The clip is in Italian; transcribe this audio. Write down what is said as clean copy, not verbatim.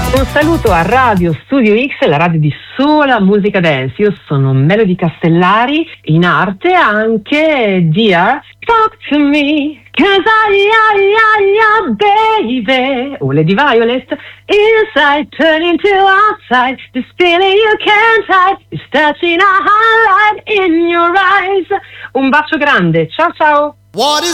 Un saluto a Radio Studio X, la radio di sola musica dance. Io sono Melody Castellari, in arte anche Dear Talk to Me, 'cause baby. O Lady Violet, inside turning to outside, this feeling you can't hide, is touching a highlight in your eyes. Un bacio grande, ciao ciao.